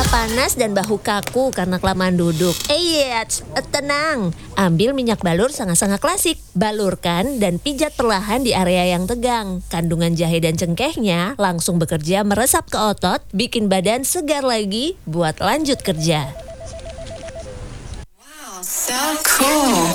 Mata panas dan bahu kaku karena kelamaan duduk. Tenang. Ambil minyak balur sangat-sangat klasik. Balurkan dan pijat perlahan di area yang tegang. Kandungan jahe dan cengkehnya langsung bekerja meresap ke otot, bikin badan segar lagi buat lanjut kerja. So cool.